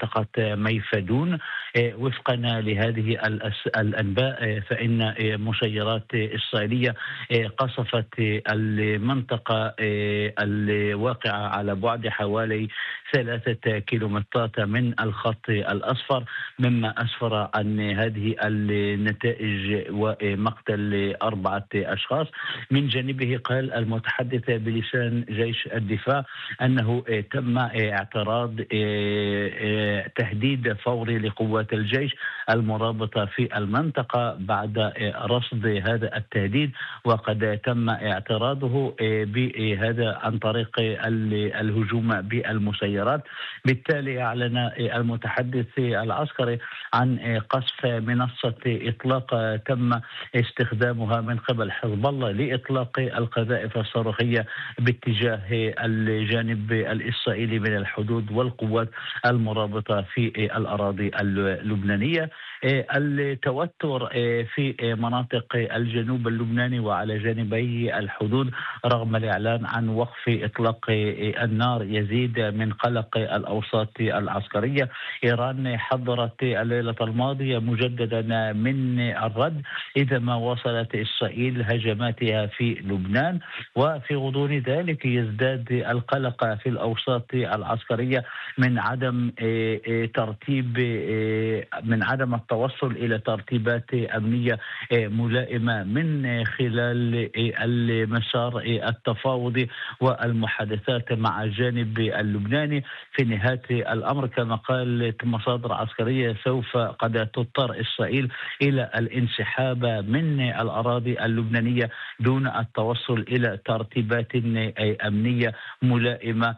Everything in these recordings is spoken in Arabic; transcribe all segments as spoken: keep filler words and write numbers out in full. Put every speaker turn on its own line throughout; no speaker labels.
منطقة ميفدون. وفقا لهذه الأنباء فإن مسيرات إسرائيلية قصفت المنطقة الواقعة على بعد حوالي ثلاثة كيلومترات من الخط الأصفر، مما أسفر عن هذه النتائج ومقتل أربعة أشخاص. من جانبه قال المتحدث بلسان جيش الدفاع أنه تم اعتراض تهديد فوري لقوات الجيش المرابطة في المنطقة بعد رصد هذا التهديد، وقد تم اعتراضه بهذا عن طريق الهجوم بالمسيرات. بالتالي أعلن المتحدث العسكري عن قصف منصة إطلاق تم استخدامها من قبل حزب الله لإطلاق القذائف الصاروخية باتجاه الجانب الإسرائيلي من الحدود والقوات المرابطة في الأراضي اللبنانية. التوتر في مناطق الجنوب اللبناني وعلى جانبي الحدود رغم الإعلان عن وقف إطلاق النار يزيد من قلق الأوساط العسكرية. إيران حذرت الليلة الماضية مجددا من الرد إذا ما واصلت إسرائيل هجماتها في لبنان، وفي غضون ذلك يزداد القلق في الأوساط العسكرية من عدم ترتيب من عدم التوصل إلى ترتيبات أمنية ملائمة من خلال المسار التفاوضي والمحادثات مع الجانب اللبناني. في نهاية الأمر كما قالت مصادر عسكرية سوف قد تضطر إسرائيل إلى الانسحاب من الأراضي اللبنانية دون التوصل إلى ترتيبات أمنية ملائمة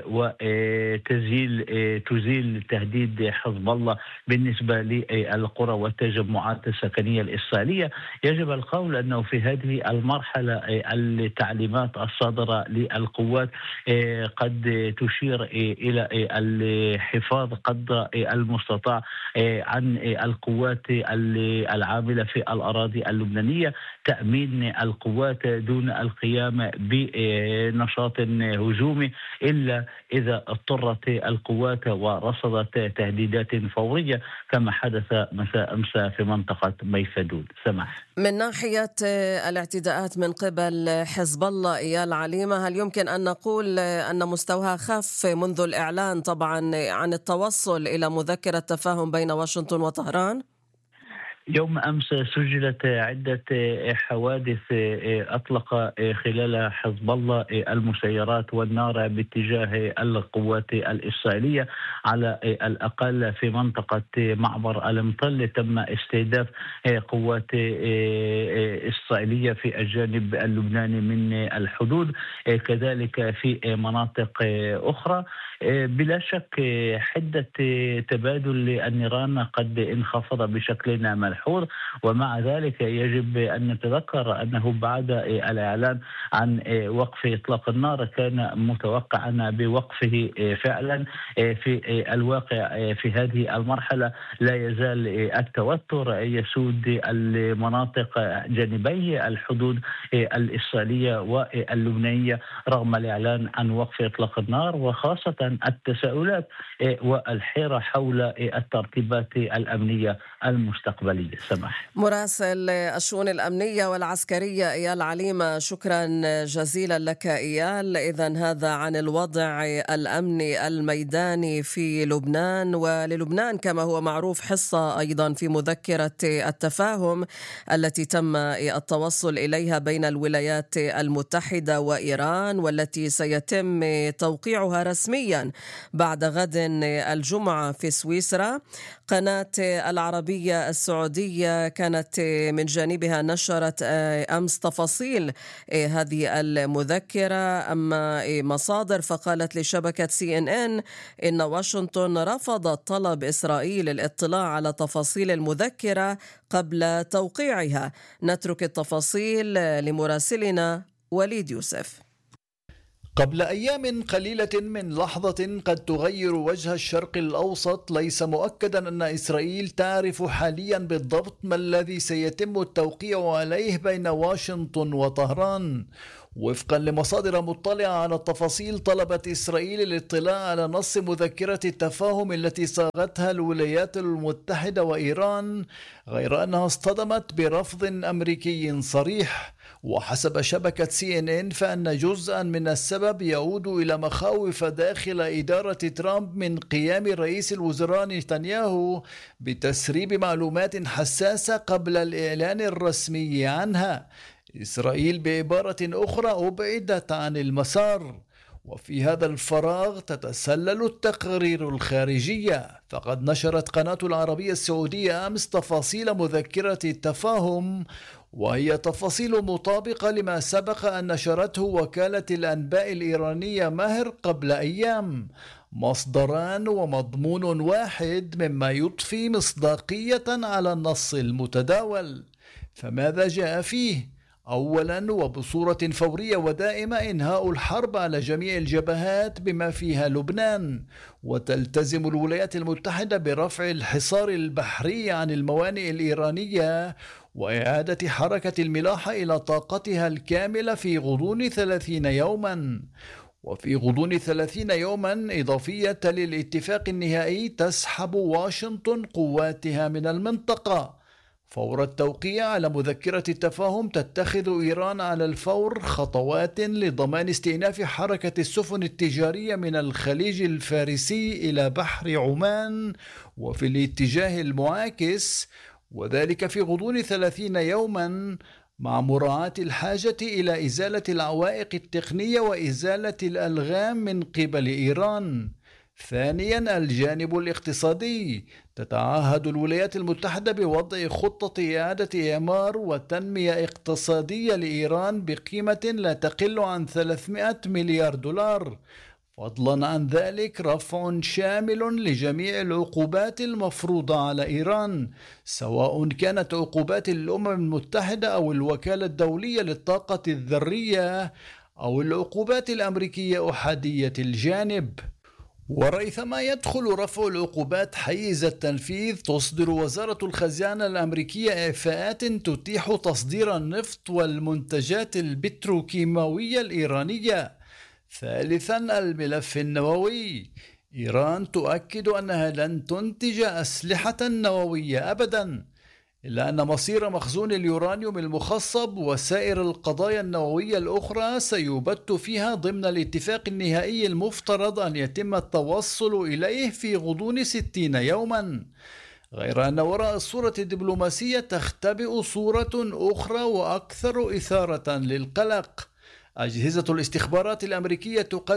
وتزيل تزيل تهديد حزب الله بالنسبة للقرى والتجمعات السكنية الإسرائيلية. يجب القول أنه في هذه المرحلة التعليمات الصادرة للقوات قد تشير إلى الحفاظ قدر المستطاع عن القوات العاملة في الأراضي اللبنانية، تأمين القوات دون القيام بنشاط هجومي إلا إذا اضطرت القوات ورصدت تهديدات فورية كما حدث مساء أمس في منطقة ميفدود. سماح.
من ناحية الاعتداءات من قبل حزب الله إيال عليمة، هل يمكن أن نقول أن مستواها خف منذ الإعلان طبعا عن التوصل إلى مذكرة تفاهم بين واشنطن وطهران؟
يوم أمس سجلت عدة حوادث أطلق خلال حزب الله المسيرات والنار باتجاه القوات الإسرائيلية على الأقل في منطقة معبر المطل. تم استهداف قوات إسرائيلية في الجانب اللبناني من الحدود، كذلك في مناطق أخرى. بلا شك حدة تبادل النيران قد انخفض بشكل ملحوظ، ومع ذلك يجب أن نتذكر أنه بعد الإعلان عن وقف إطلاق النار كان متوقعا بوقفه فعلا. في الواقع في هذه المرحلة لا يزال التوتر يسود المناطق جانبي الحدود الإسرائيلية واللبنانية رغم الإعلان عن وقف إطلاق النار، وخاصة التساؤلات والحيرة حول الترتيبات الأمنية المستقبلية. سماح.
مراسل الشؤون الأمنية والعسكرية إيال عليمة، شكرا جزيلا لك إيال. إذن هذا عن الوضع الأمني الميداني في لبنان، وللبنان كما هو معروف حصة أيضا في مذكرة التفاهم التي تم التوصل إليها بين الولايات المتحدة وإيران، والتي سيتم توقيعها رسميا بعد غد الجمعة في سويسرا. قناة العربية السعودية كانت من جانبها نشرت أمس تفاصيل هذه المذكرة، أما مصادر فقالت لشبكة سي إن إن إن واشنطن رفضت طلب إسرائيل الاطلاع على تفاصيل المذكرة قبل توقيعها. نترك التفاصيل لمراسلنا وليد يوسف.
قبل أيام قليلة من لحظة قد تغير وجه الشرق الأوسط، ليس مؤكدا أن إسرائيل تعرف حاليا بالضبط ما الذي سيتم التوقيع عليه بين واشنطن وطهران. وفقا لمصادر مطلعة على التفاصيل، طلبت إسرائيل الاطلاع على نص مذكرة التفاهم التي صاغتها الولايات المتحدة وإيران، غير أنها اصطدمت برفض أمريكي صريح. وحسب شبكة سي إن إن فإن جزءا من السبب يعود إلى مخاوف داخل إدارة ترامب من قيام رئيس الوزراء نتنياهو بتسريب معلومات حساسة قبل الإعلان الرسمي عنها. إسرائيل بعبارة أخرى أبعدت عن المسار. وفي هذا الفراغ تتسلل التقارير الخارجية، فقد نشرت قناة العربية السعودية أمس تفاصيل مذكرة التفاهم، وهي تفاصيل مطابقة لما سبق أن نشرته وكالة الأنباء الإيرانية ماهر قبل أيام، مصدران ومضمون واحد، مما يضفي مصداقية على النص المتداول. فماذا جاء فيه؟ أولا وبصورة فورية ودائمة إنهاء الحرب على جميع الجبهات بما فيها لبنان، وتلتزم الولايات المتحدة برفع الحصار البحري عن الموانئ الإيرانية وإعادة حركة الملاحة إلى طاقتها الكاملة في غضون ثلاثين يوما. وفي غضون ثلاثين يوما إضافية للاتفاق النهائي تسحب واشنطن قواتها من المنطقة. فور التوقيع على مذكرة التفاهم تتخذ إيران على الفور خطوات لضمان استئناف حركة السفن التجارية من الخليج الفارسي إلى بحر عمان وفي الاتجاه المعاكس، وذلك في غضون ثلاثين يوما، مع مراعاة الحاجة إلى إزالة العوائق التقنية وإزالة الألغام من قبل إيران. ثانيا الجانب الاقتصادي، تتعهد الولايات المتحدة بوضع خطة إعادة إعمار وتنمية اقتصادية لإيران بقيمة لا تقل عن ثلاثمائة مليار دولار. فضلا عن ذلك رفع شامل لجميع العقوبات المفروضة على إيران، سواء كانت عقوبات الأمم المتحدة أو الوكالة الدولية للطاقة الذرية أو العقوبات الأمريكية أحادية الجانب. وريثما يدخل رفع العقوبات حيز التنفيذ، تصدر وزارة الخزانة الأمريكية إعفاءات تتيح تصدير النفط والمنتجات البتروكيماوية الإيرانية. ثالثا الملف النووي، إيران تؤكد أنها لن تنتج أسلحة نووية أبدا، إلا أن مصير مخزون اليورانيوم المخصب وسائر القضايا النووية الأخرى سيبت فيها ضمن الاتفاق النهائي المفترض أن يتم التوصل إليه في غضون ستين يوما. غير أن وراء الصورة الدبلوماسية تختبئ صورة أخرى وأكثر إثارة للقلق. أجهزة الاستخبارات الأمريكية تقدم